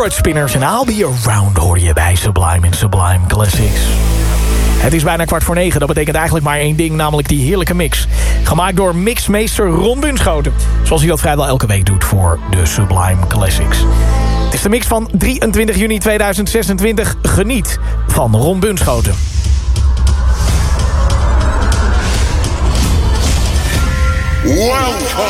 Chord Spinners en I'll Be Around hoor je bij Sublime in Sublime Classics. Het is bijna 8:45. Dat betekent eigenlijk maar één ding, namelijk die heerlijke mix. Gemaakt door mixmeester Ron Bunschoten. Zoals hij dat vrijwel elke week doet voor de Sublime Classics. Het is de mix van 23 juni 2026. Geniet van Ron Bunschoten. Welcome